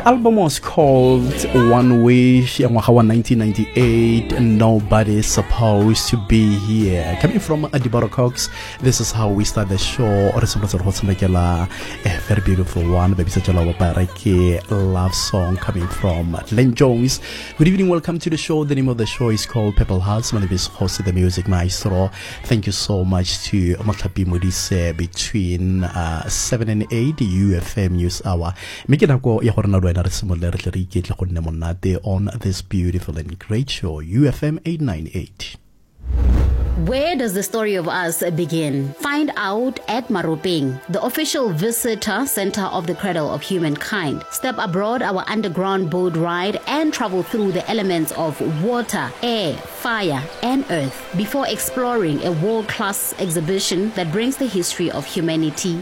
album was called One Wish, 1998, Nobody's Supposed to Be Here. Coming from Adibaro Cox, this is how we start the show. A very beautiful one, love song coming from Len Jones. Good evening, welcome to the show. The name of the show is called Purple Hearts. My name is Jose the Music Maestro. Thank you so much to Matapi Modise between 7 and 8 UFM News Hour. On this beautiful and great show, UFM 898. Where does the story of us begin? Find out at Maropeng, the official visitor center of the cradle of humankind. Step aboard our underground boat ride and travel through the elements of water, air, fire, and earth before exploring a world-class exhibition that brings the history of humanity